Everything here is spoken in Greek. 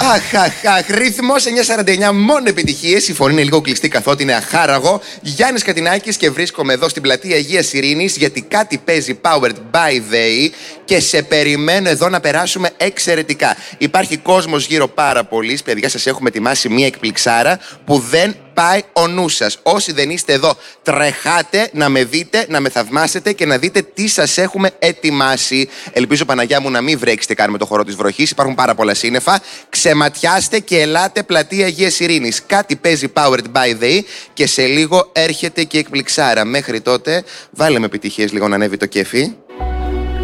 Αχ, ρυθμός 949, μόνο επιτυχίες. Η φωνή είναι λίγο κλειστή καθότι είναι αχάραγο. Γιάννης Κατινάκης και βρίσκομαι εδώ στην πλατεία Αγίας Ειρήνης γιατί κάτι παίζει Powered by They και σε περιμένω εδώ να περάσουμε εξαιρετικά. Υπάρχει κόσμος γύρω πάρα πολύ. Παιδιά, σας έχουμε ετοιμάσει μία εκπληξάρα που δεν πάει ο νους σας. Όσοι δεν είστε εδώ, τρεχάτε να με δείτε, να με θαυμάσετε και να δείτε τι σας έχουμε ετοιμάσει. Ελπίζω, Παναγιά μου, να μην βρέξετε καν με το χορό της βροχής. Υπάρχουν πάρα πολλά σύννεφα. Ξεματιάστε και ελάτε πλατεία Αγίας Ειρήνης. Κάτι παίζει Powered by They και σε λίγο έρχεται και η εκπληξάρα. Μέχρι τότε, βάλε με επιτυχίες λίγο να ανέβει το κέφι.